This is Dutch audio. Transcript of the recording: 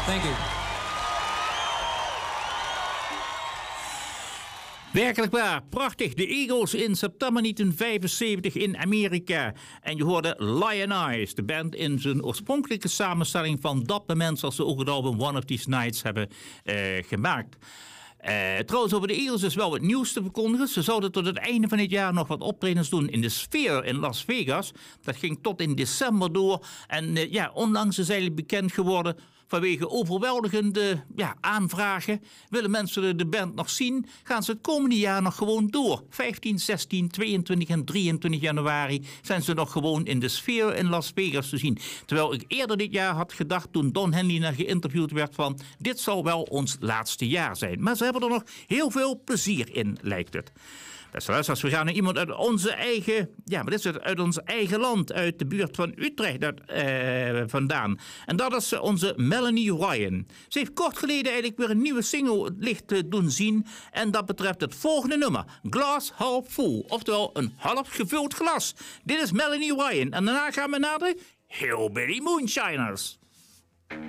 Thank you. Werkelijk waar, prachtig. De Eagles in september 1975 in Amerika. En je hoorde Lion Eyes, de band in zijn oorspronkelijke samenstelling van dat moment, zoals ze ook het album One of These Nights hebben gemaakt. Trouwens, over de Eagles is wel wat nieuws te verkondigen. Ze zouden tot het einde van dit jaar nog wat optredens doen in de Sphere in Las Vegas. Dat ging tot in december door. En onlangs is eigenlijk bekend geworden vanwege overweldigende aanvragen. Willen mensen de band nog zien? Gaan ze het komende jaar nog gewoon door? 15, 16, 22 en 23 januari zijn ze nog gewoon in de Sphere in Las Vegas te zien. Terwijl ik eerder dit jaar had gedacht, toen Don Henley naar geïnterviewd werd, van dit zal wel ons laatste jaar zijn. Maar ze hebben er nog heel veel plezier in, lijkt het. Beste luisteraars, we gaan naar iemand uit onze eigen, maar dit is uit ons eigen land, uit de buurt van Utrecht vandaan. En dat is onze Melanie Ryan. Ze heeft kort geleden eigenlijk weer een nieuwe single het licht doen zien. En dat betreft het volgende nummer, Glass Half Full. Oftewel een half gevuld glas. Dit is Melanie Ryan. En daarna gaan we naar de Hillbilly Moonshiners.